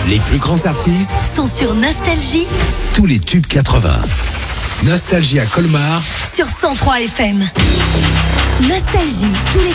Les plus grands artistes sont sur Nostalgie. Tous les tubes 80. Nostalgie à Colmar sur 103 FM. Nostalgie, tous les